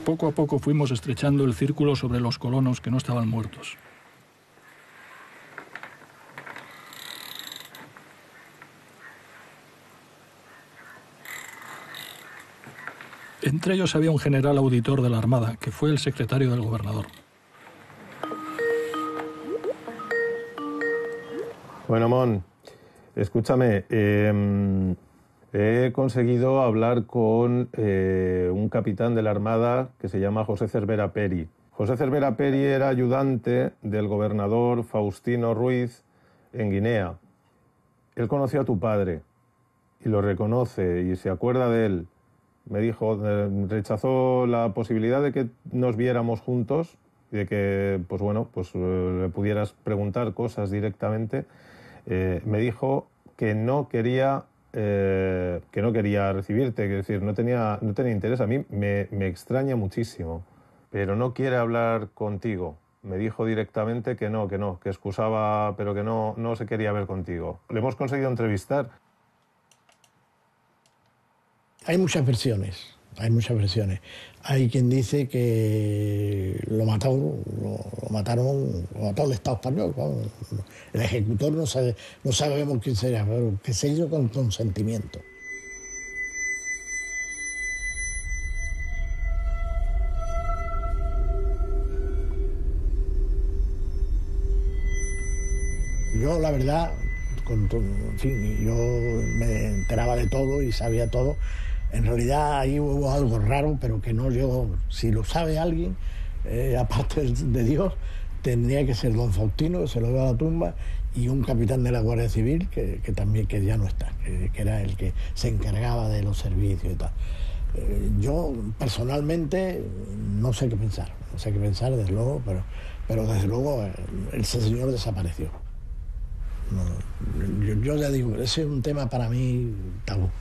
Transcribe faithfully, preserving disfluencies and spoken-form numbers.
Poco a poco fuimos estrechando el círculo sobre los colonos que no estaban muertos. Entre ellos había un general auditor de la Armada, que fue el secretario del gobernador. Bueno, Mon, escúchame, eh, he conseguido hablar con eh, un capitán de la Armada que se llama José Cervera Peri. José Cervera Peri era ayudante del gobernador Faustino Ruiz en Guinea. Él conoció a tu padre y lo reconoce y se acuerda de él. Me dijo, rechazó la posibilidad de que nos viéramos juntos y de que, pues bueno, pues le pudieras preguntar cosas directamente. Eh, me dijo que no quería, eh, que no quería recibirte, es decir, no tenía, no tenía interés. A mí me, me extraña muchísimo, pero no quiere hablar contigo. Me dijo directamente que no, que no, que excusaba, pero que no, no se quería ver contigo. Le hemos conseguido entrevistar. Hay muchas versiones, hay muchas versiones. Hay quien dice que lo mataron, lo, lo mataron, lo mató el Estado español. Vamos. El ejecutor no sabe, no sabemos quién sería, pero que se hizo con consentimiento. Yo, la verdad, con, en fin, yo me enteraba de todo y sabía todo. En realidad ahí hubo algo raro, pero que no llegó. Si lo sabe alguien, eh, aparte de Dios, tendría que ser don Faustino, que se lo dio a la tumba, y un capitán de la Guardia Civil, que, que también que ya no está, que, que era el que se encargaba de los servicios y tal. Eh, yo, personalmente, no sé qué pensar. No sé qué pensar, desde luego, pero, pero desde luego eh, ese señor desapareció. No, yo, yo ya digo, ese es un tema para mí tabú.